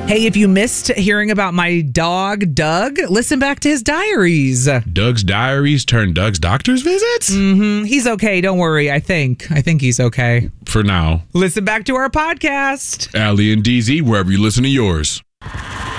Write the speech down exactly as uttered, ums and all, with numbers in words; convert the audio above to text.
Hey, if you missed hearing about my dog, Doug, listen back to his diaries. Doug's diaries turned Doug's doctor's visits? Mm-hmm. He's okay. Don't worry. I think. I think he's okay. For now. Listen back to our podcast. Allie and D Z, wherever you listen to yours.